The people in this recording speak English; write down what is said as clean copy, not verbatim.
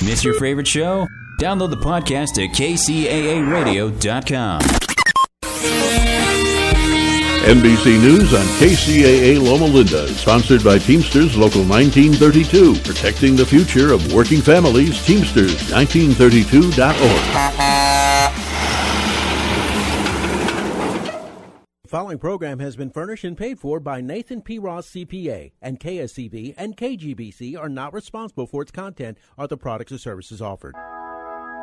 Miss your favorite show? Download the podcast at kcaaradio.com. NBC News on KCAA Loma Linda, sponsored by Teamsters Local 1932, protecting the future of working families. Teamsters1932.org. The following program has been furnished and paid for by Nathan P. Ross CPA, and KSCB and KGBC are not responsible for its content or the products or services offered.